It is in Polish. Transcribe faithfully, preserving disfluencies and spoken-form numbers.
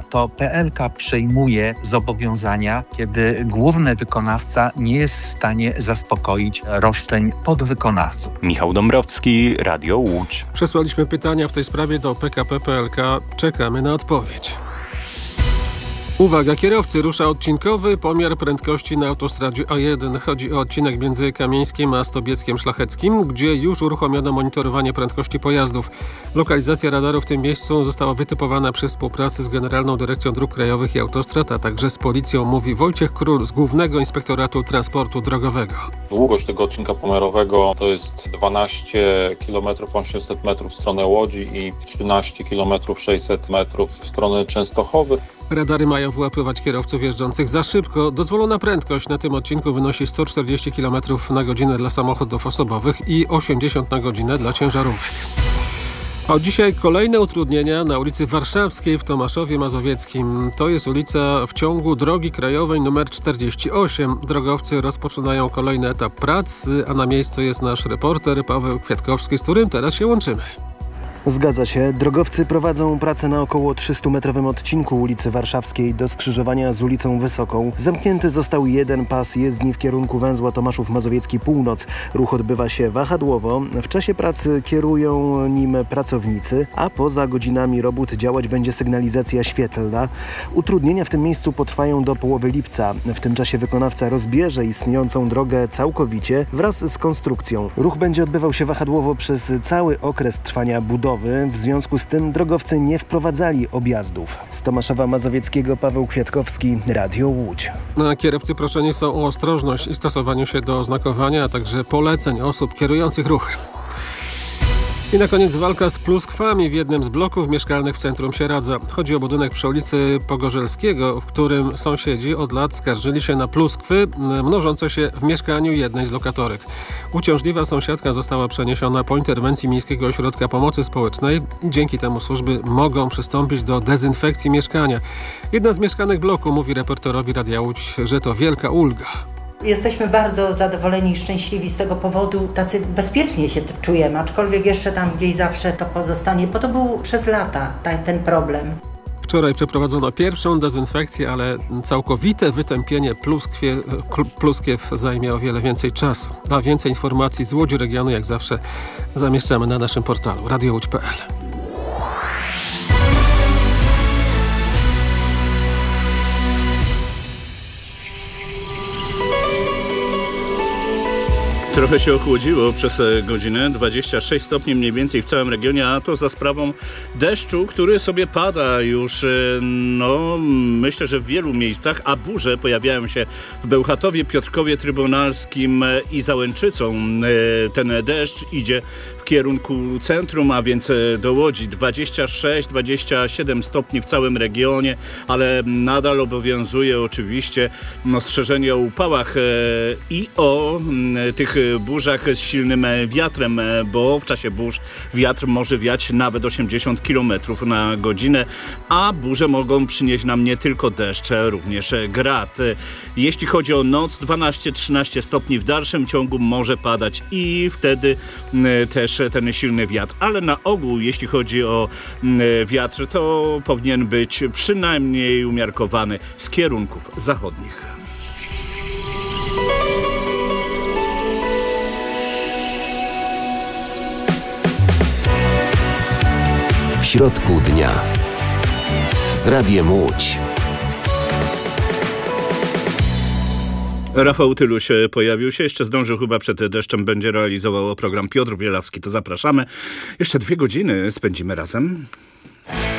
to P L K przejmuje zobowiązania, kiedy główny wykonawca nie jest w stanie zaspokoić roszczeń podwykonawców. Michał Dąbrowski, Radio Łódź. Przesłaliśmy pytania w tej sprawie do P K P P L K. Czekamy na odpowiedź. Uwaga, kierowcy, rusza odcinkowy pomiar prędkości na autostradzie A jeden. Chodzi o odcinek między Kamieńskiem a Stobieckiem Szlacheckim, gdzie już uruchomiono monitorowanie prędkości pojazdów. Lokalizacja radaru w tym miejscu została wytypowana przy współpracy z Generalną Dyrekcją Dróg Krajowych i Autostrad, a także z policją, mówi Wojciech Król z Głównego Inspektoratu Transportu Drogowego. Długość tego odcinka pomiarowego to jest dwanaście kilometrów osiemset metrów w stronę Łodzi i trzynaście kilometrów sześćset metrów w stronę Częstochowy. Radary mają wyłapywać kierowców jeżdżących za szybko. Dozwolona prędkość na tym odcinku wynosi sto czterdzieści kilometrów na godzinę dla samochodów osobowych i osiemdziesiąt na godzinę dla ciężarówek. A dzisiaj kolejne utrudnienia na ulicy Warszawskiej w Tomaszowie Mazowieckim. To jest ulica w ciągu drogi krajowej nr czterdzieści osiem. Drogowcy rozpoczynają kolejny etap prac, a na miejscu jest nasz reporter Paweł Kwiatkowski, z którym teraz się łączymy. Zgadza się. Drogowcy prowadzą pracę na około trzystumetrowym odcinku ulicy Warszawskiej do skrzyżowania z ulicą Wysoką. Zamknięty został jeden pas jezdni w kierunku węzła Tomaszów Mazowiecki Północ. Ruch odbywa się wahadłowo. W czasie pracy kierują nim pracownicy, a poza godzinami robót działać będzie sygnalizacja świetlna. Utrudnienia w tym miejscu potrwają do połowy lipca. W tym czasie wykonawca rozbierze istniejącą drogę całkowicie wraz z konstrukcją. Ruch będzie odbywał się wahadłowo przez cały okres trwania budowy. W związku z tym drogowcy nie wprowadzali objazdów. Z Tomaszowa Mazowieckiego Paweł Kwiatkowski, Radio Łódź. A kierowcy proszeni są o ostrożność i stosowanie się do oznakowania, a także poleceń osób kierujących ruchem. I na koniec walka z pluskwami w jednym z bloków mieszkalnych w centrum Sieradza. Chodzi o budynek przy ulicy Pogorzelskiego, w którym sąsiedzi od lat skarżyli się na pluskwy mnożące się w mieszkaniu jednej z lokatorek. Uciążliwa sąsiadka została przeniesiona po interwencji Miejskiego Ośrodka Pomocy Społecznej i dzięki temu służby mogą przystąpić do dezynfekcji mieszkania. Jedna z mieszkanek bloku mówi reporterowi Radia Łódź, że to wielka ulga. Jesteśmy bardzo zadowoleni i szczęśliwi z tego powodu, tacy bezpiecznie się czujemy, aczkolwiek jeszcze tam gdzieś zawsze to pozostanie, bo to był przez lata ta, ten problem. Wczoraj przeprowadzono pierwszą dezynfekcję, ale całkowite wytępienie pluskwie, pluskiew zajmie o wiele więcej czasu. A więcej informacji z Łodzi regionu jak zawsze zamieszczamy na naszym portalu radio łódź kropka p l. Trochę się ochłodziło przez godzinę, dwadzieścia sześć stopni mniej więcej w całym regionie, a to za sprawą deszczu, który sobie pada już, no myślę, że w wielu miejscach, a burze pojawiają się w Bełchatowie, Piotrkowie Trybunalskim i Załęczycą. Ten deszcz idzie w kierunku centrum, a więc do Łodzi. dwadzieścia sześć dwadzieścia siedem stopni w całym regionie, ale nadal obowiązuje oczywiście ostrzeżenie o upałach i o tych burzach z silnym wiatrem, bo w czasie burz wiatr może wiać nawet osiemdziesiąt kilometrów na godzinę, a burze mogą przynieść nam nie tylko deszcz, również grad. Jeśli chodzi o noc, dwanaście trzynaście stopni w dalszym ciągu może padać i wtedy też ten silny wiatr, ale na ogół jeśli chodzi o wiatr, to powinien być przynajmniej umiarkowany z kierunków zachodnich. W środku dnia z Radiem Łódź. Rafał Tyluś pojawił się, jeszcze zdążył chyba przed deszczem, będzie realizował program Piotr Bielawski, to zapraszamy. Jeszcze dwie godziny spędzimy razem.